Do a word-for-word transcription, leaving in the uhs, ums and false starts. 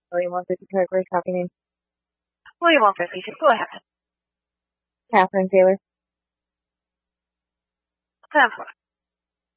William one fifty Paragraphs, copy name. William one fifty-two, go ahead. Catherine Taylor. ten four.